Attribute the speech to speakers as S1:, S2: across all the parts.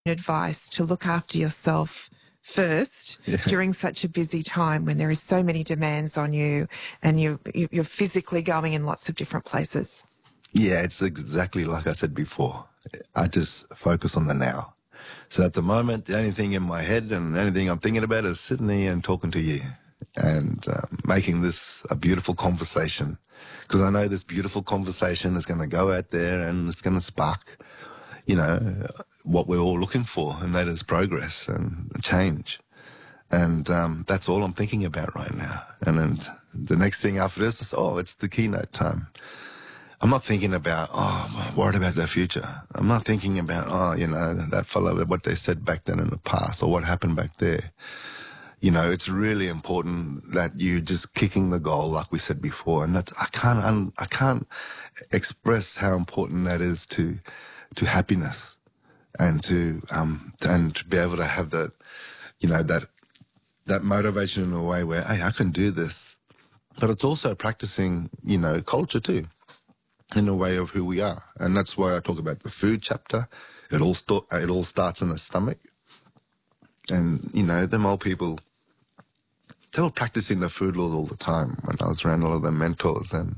S1: advice to look after yourself first during such a busy time when there is so many demands on you and you're physically going in lots of different places?
S2: Yeah, it's exactly like I said before. I just focus on the now. So at the moment, the only thing in my head and the only thing I'm thinking about is sitting here and talking to you and making this a beautiful conversation, because I know this beautiful conversation is going to go out there and it's going to spark, you know, what we're all looking for, and that is progress and change. And that's all I'm thinking about right now. And then the next thing after this is, it's the keynote time. I'm not thinking about, I'm worried about the future. I'm not thinking about, that fellow, what they said back then in the past or what happened back there. You know, it's really important that you're just kicking the goal, like we said before. And that's, I can't express how important that is to happiness and to be able to have that, you know, that motivation in a way where, hey, I can do this. But it's also practicing, you know, culture too, in a way of who we are. And that's why I talk about the food chapter. It all starts in the stomach. And, you know, them old people, they were practicing the food laws all the time when I was around all of their mentors. And,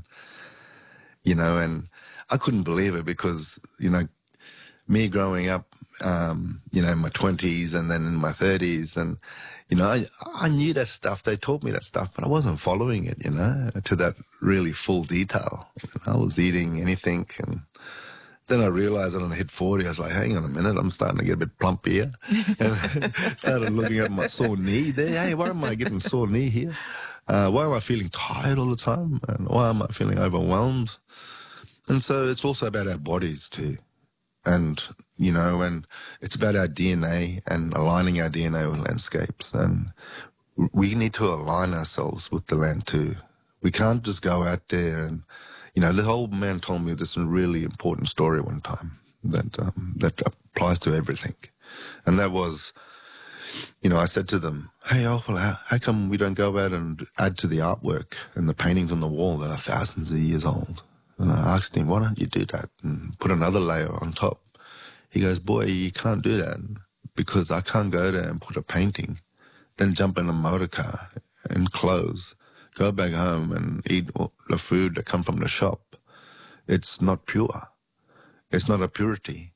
S2: you know, and I couldn't believe it because, you know, me growing up, you know, in my 20s and then in my 30s, and, you know, I knew that stuff. They taught me that stuff, but I wasn't following it, you know, to that really full detail. I was eating anything, and then I realized that when I hit 40, I was like, hang on a minute, I'm starting to get a bit plump here. And started looking at my sore knee there. Hey, why am I getting sore knee here? Why am I feeling tired all the time? And why am I feeling overwhelmed? And so it's also about our bodies too. And, you know, and it's about our DNA and aligning our DNA with landscapes. And we need to align ourselves with the land too. We can't just go out there and, you know, the old man told me this really important story one time that applies to everything. And that was, you know, I said to them, hey, well, how come we don't go out and add to the artwork and the paintings on the wall that are thousands of years old? And I asked him, why don't you do that and put another layer on top? He goes, boy, you can't do that because I can't go there and put a painting, then jump in a motor car and clothes, go back home and eat the food that come from the shop. It's not pure. It's not a purity.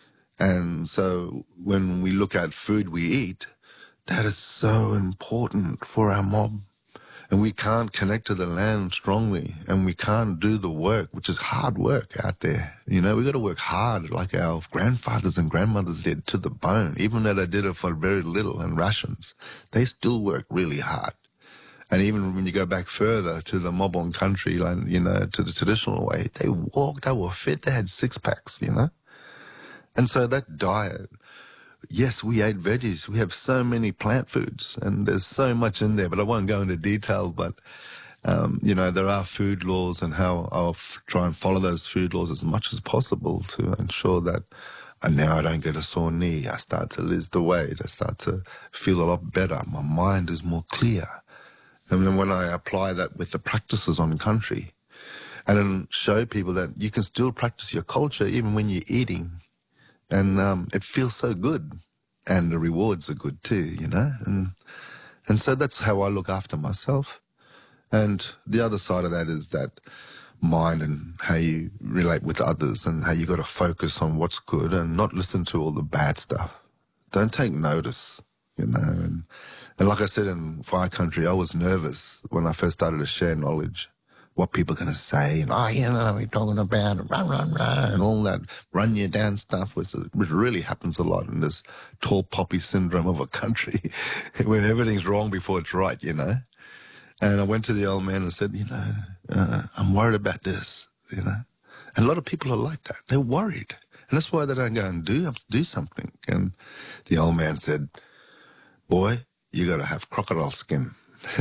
S2: And so when we look at food we eat, that is so important for our mob. And we can't connect to the land strongly, and we can't do the work, which is hard work out there. You know, we got to work hard like our grandfathers and grandmothers did, to the bone. Even though they did it for very little and rations, they still work really hard. And even when you go back further to the Mobong country, like, you know, to the traditional way, they walked, they were fit, they had six packs, you know. And so that diet, yes, we ate veggies. We have so many plant foods, and there's so much in there, but I won't go into detail. But, you know, there are food laws, and how I'll try and follow those food laws as much as possible to ensure that now I don't get a sore knee. I start to lose the weight. I start to feel a lot better. My mind is more clear. And then when I apply that with the practices on country, and then show people that you can still practice your culture even when you're eating, and it feels so good, and the rewards are good too, you know. And so that's how I look after myself. And the other side of that is that mind and how you relate with others, and how you got to focus on what's good and not listen to all the bad stuff. Don't take notice, you know. And like I said, in Fire Country, I was nervous when I first started to share knowledge. What people are going to say, and, you know, we're talking about run, and all that run you down stuff, which really happens a lot in this tall poppy syndrome of a country where everything's wrong before it's right, you know. And I went to the old man and said, you know, I'm worried about this, you know. And a lot of people are like that. They're worried. And that's why they don't go and do something. And the old man said, boy, you got to have crocodile skin.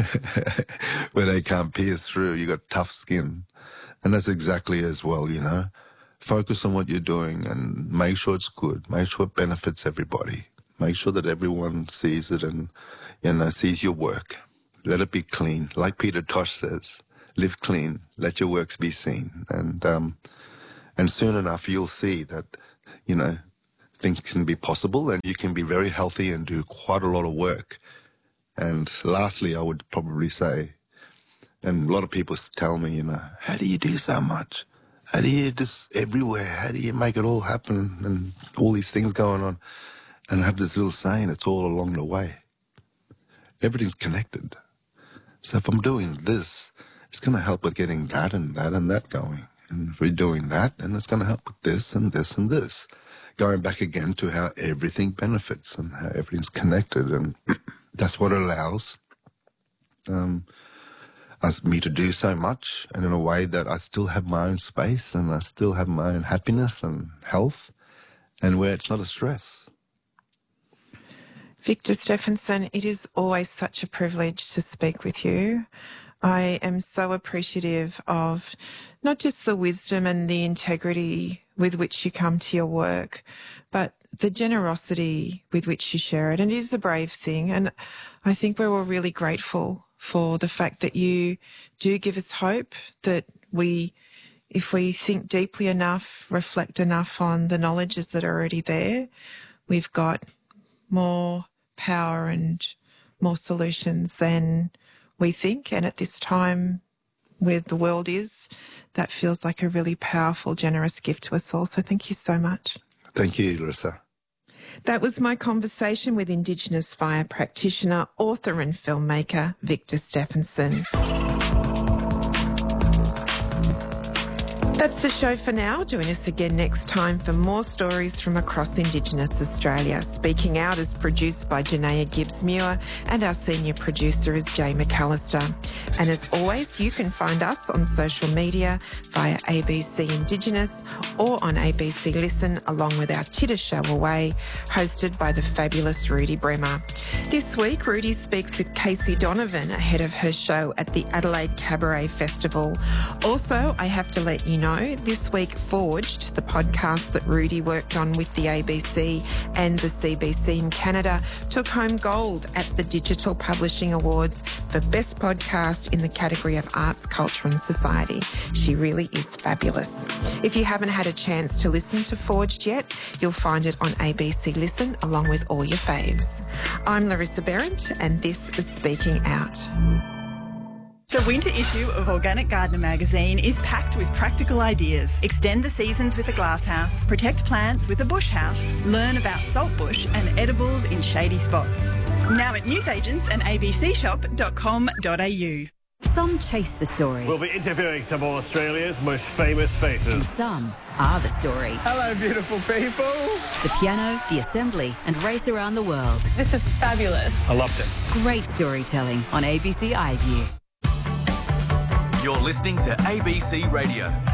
S2: Where they can't pierce through, you got tough skin. And that's exactly as well, you know. Focus on what you're doing and make sure it's good. Make sure it benefits everybody. Make sure that everyone sees it and, you know, sees your work. Let it be clean. Like Peter Tosh says, live clean. Let your works be seen. And soon enough you'll see that, you know, think can be possible, and you can be very healthy and do quite a lot of work. And lastly, I would probably say, and a lot of people tell me, you know, how do you do so much? How do you just everywhere? How do you make it all happen and all these things going on? And I have this little saying, it's all along the way. Everything's connected. So if I'm doing this, it's going to help with getting that and that and that going. And if we're doing that, then it's going to help with this and this and this. Going back again to how everything benefits and how everything's connected. And that's what allows me to do so much, and in a way that I still have my own space and I still have my own happiness and health, and where it's not a stress.
S1: Victor Stephenson, it is always such a privilege to speak with you. I am so appreciative of not just the wisdom and the integrity with which you come to your work, but the generosity with which you share it. And it is a brave thing. And I think we're all really grateful for the fact that you do give us hope, that if we think deeply enough, reflect enough on the knowledges that are already there, we've got more power and more solutions than we think. And at this time where the world is, that feels like a really powerful, generous gift to us all. So thank you so much.
S2: Thank you, Larissa.
S1: That was my conversation with Indigenous fire practitioner, author and filmmaker Victor Stephenson. That's the show for now. Join us again next time for more stories from across Indigenous Australia. Speaking Out is produced by Janaea Gibbs-Muir, and our senior producer is Jay McAllister. And as always, you can find us on social media via ABC Indigenous or on ABC Listen, along with our Titter Show Away, hosted by the fabulous Rudy Bremer. This week, Rudy speaks with Casey Donovan ahead of her show at the Adelaide Cabaret Festival. Also, I have to let you know, this week Forged, the podcast that Rudy worked on with the ABC and the CBC in Canada, took home gold at the Digital Publishing Awards for Best Podcast in the category of Arts, Culture and Society. She really is fabulous. If you haven't had a chance to listen to Forged yet, you'll find it on ABC Listen along with all your faves. I'm Larissa Behrendt, and this is Speaking Out.
S3: The winter issue of Organic Gardener magazine is packed with practical ideas. Extend the seasons with a glasshouse, protect plants with a bush house, learn about saltbush and edibles in shady spots. Now at newsagents and abcshop.com.au.
S4: Some chase the story.
S5: We'll be interviewing some of Australia's most famous faces.
S4: And some are the story.
S6: Hello, beautiful people.
S4: The piano, the assembly, and race around the world.
S7: This is fabulous.
S5: I loved it.
S4: Great storytelling on ABC iView.
S8: You're listening to ABC Radio.